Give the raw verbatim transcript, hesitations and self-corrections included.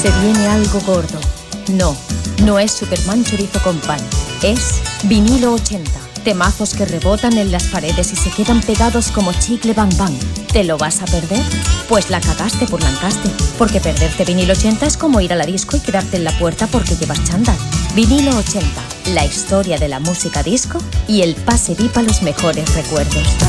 Se viene algo gordo. No, no es Superman chorizo con pan. Es Vinilo ochenta. Temazos que rebotan en las paredes y se quedan pegados como chicle bang bang. ¿Te lo vas a perder? Pues la cagaste por Lancaster. Porque perderte Vinilo ochenta es como ir a la disco y quedarte en la puerta porque llevas chándal. Vinilo ochenta. La historia de la música disco y el pase V I P a los mejores recuerdos.